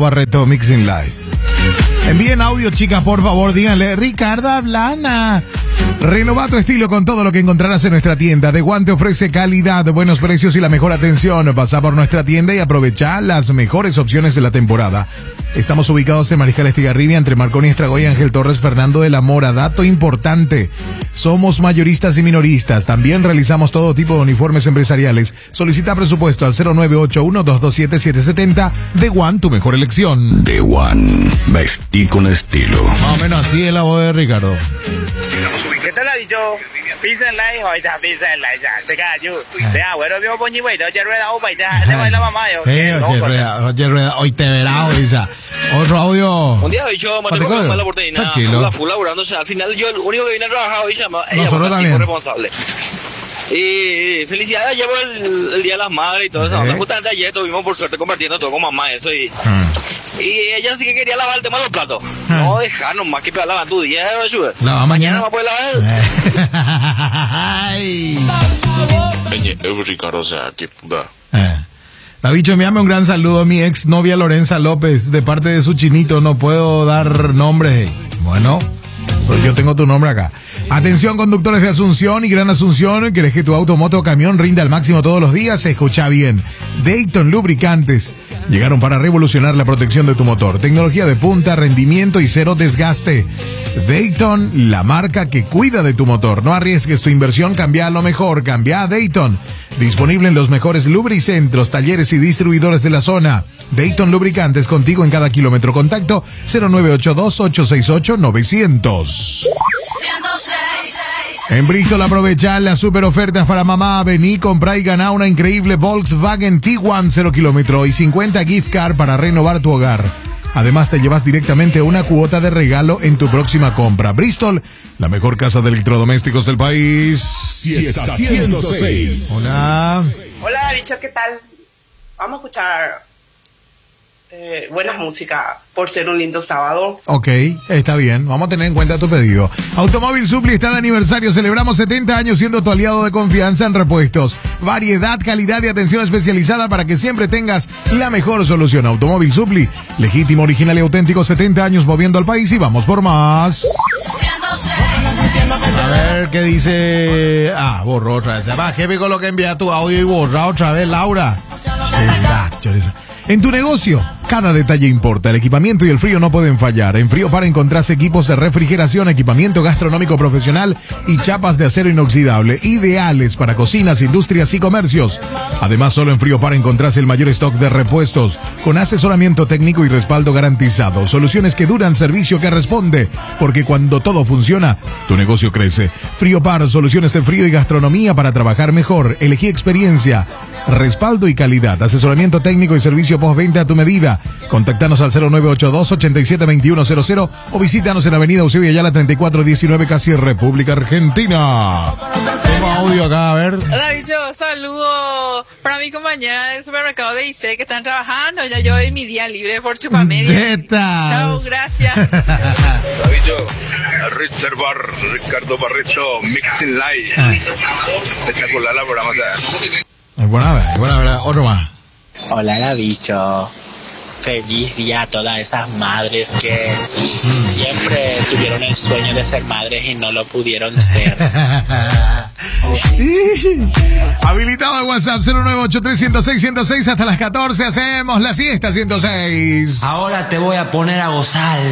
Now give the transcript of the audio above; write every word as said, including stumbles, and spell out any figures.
Barreto, Mixing Live. Envíen audio, chicas, por favor, díganle, Ricardo Ablana. Renova tu estilo con todo lo que encontrarás en nuestra tienda. The One te ofrece calidad, buenos precios y la mejor atención. Pasa por nuestra tienda y aprovecha las mejores opciones de la temporada. Estamos ubicados en Mariscal Estigarribia, entre Marconi, Estragoy y Ángel Torres, Fernando de la Mora. Dato importante, somos mayoristas y minoristas. También realizamos todo tipo de uniformes empresariales. Solicita presupuesto al cero nueve ocho uno, dos dos siete, siete siete cero. The One, tu mejor elección. The One, vestí con estilo. Más o menos así es la voz de Ricardo. ¿Qué tal ha dicho? Pizza en la hija, está pizza en la hija. Se cae yo. Te hago, pero vio poñi güey, oye rueda, opa, y te va la mamá yo. Sí, oye rueda, oye rueda, hoy te verá, Isa. Otro audio. Un día he dicho, me tengo que tomar la oportunidad. Full, full laburando, o sea, al final yo el único que vine a trabajar hoy se llama ella, nosotros también. Responsable. Y felicidades, llevo el, el Día de las Madres y todo eso. ¿Eh? Justamente ayer estuvimos por suerte compartiendo todo con mamá eso y... Hmm. Y ella sí que quería lavar el tema de los platos. Hmm. No, dejar nomás que para lavar tu día, la mañana no va a poder lavar. Oye, Ricardo, o sea, qué puta. Eh. David, envíame un gran saludo a mi ex novia Lorenza López, de parte de su chinito. No puedo dar nombre. Bueno, pero yo tengo tu nombre acá. Atención, conductores de Asunción y Gran Asunción, ¿querés que tu auto, moto o camión rinda al máximo todos los días? Escucha bien. Dayton Lubricantes llegaron para revolucionar la protección de tu motor. Tecnología de punta, rendimiento y cero desgaste. Dayton, la marca que cuida de tu motor. No arriesgues tu inversión, cambia a lo mejor. Cambia a Dayton. Disponible en los mejores lubricentros, talleres y distribuidores de la zona. Dayton Lubricantes, contigo en cada kilómetro. Contacto cero nueve ocho dos, ocho seis ocho, nueve cero cero. En Bristol aprovecha las super ofertas para mamá. Vení, comprá y ganá una increíble Volkswagen Tiguan cero kilómetro y cincuenta gift card para renovar tu hogar. Además te llevas directamente una cuota de regalo en tu próxima compra. Bristol, la mejor casa de electrodomésticos del país. Fiesta ciento seis. Hola. Hola, bicho, ¿qué tal? Vamos a escuchar eh, buena música por ser un lindo sábado. Ok, está bien. Vamos a tener en cuenta tu pedido. Automóvil Supli está de aniversario. Celebramos setenta años siendo tu aliado de confianza en repuestos. Variedad, calidad y atención especializada para que siempre tengas la mejor solución. Automóvil Supli, legítimo, original y auténtico. setenta años moviendo al país y vamos por más. A ver, ¿qué dice? Ah, borró otra vez. Va, ¿qué con lo que envía tu audio y borra otra vez, Laura? En tu negocio, cada detalle importa. El equipamiento y el frío no pueden fallar. En Friopar encontrás equipos de refrigeración, equipamiento gastronómico profesional y chapas de acero inoxidable, ideales para cocinas, industrias y comercios. Además, solo en Friopar encontrás el mayor stock de repuestos, con asesoramiento técnico y respaldo garantizado. Soluciones que duran, servicio que responde, porque cuando todo funciona, tu negocio crece. Friopar, soluciones de frío y gastronomía para trabajar mejor. Elegí experiencia, respaldo y calidad. Asesoramiento técnico y servicio postventa a tu medida. Contáctanos al cero nueve ocho dos, ocho siete, dos uno cero cero o visítanos en Avenida Eusebio Ayala treinta y cuatro diecinueve, casi República Argentina. Tengo audio acá, a ver. Hola, bicho, saludo para mi compañera del supermercado de I C que están trabajando. Ya yo hoy mi día libre por chupamedia. Chao, gracias. Davillo, reservar Ricardo Barreto, Mixing Live. Ah. Espectacular la programa. Es buena, es buena, verdad. Otro más. Hola, la bicho. Feliz día a todas esas madres que mm. siempre tuvieron el sueño de ser madres y no lo pudieron ser. Habilitado el WhatsApp cero nueve ocho tres, ciento seis, ciento seis hasta las catorce. Hacemos la siesta ciento seis. Ahora te voy a poner a gozar.